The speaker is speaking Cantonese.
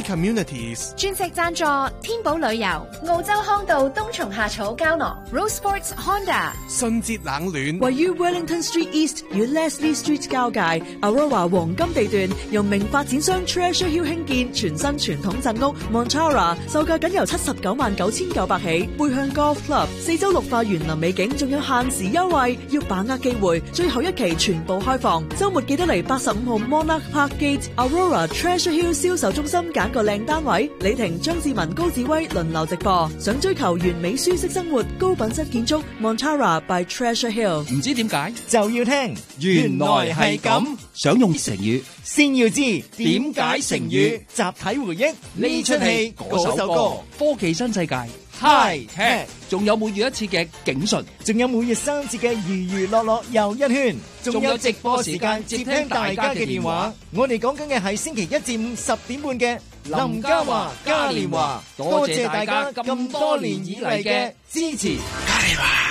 Communities 專席贊助天寶旅遊、澳洲康道冬蟲夏草膠囊、Rose Sports Honda、 信節冷暖。 位於 Wellington Street East 與 Leslie Street 交界 Aurora 黃金地段，由名發展商 Treasure Hill 興建全新傳統鎮屋 Montara， 售價僅由799900起。背向 Golf Club 4周綠化園林美景，仲有限時優惠，要把握機會。最後一期全部開放，週末記得嚟85號 Monarch Park Gate Aurora Treasure Hill 銷售中心揀個靚單位。李婷、張志文、高志威輪流直播。想追求完美舒適生活、高品質建築 Montara by Treasure Hill。 唔知點解就要聽，原來係咁。 想用成語， 先要知點解成語。 集體回憶呢出戲嗰首歌， 科技新世界 High Tech， 仲有每月一次嘅警訊， 仲有每月3節嘅娛娛樂樂又一圈， 仲有直播時間接聽大家嘅電話。 我哋講緊嘅係星期1至5 10點半嘅林嘉華嘉年華。多謝大家咁多年以嚟嘅支持，嘉年華。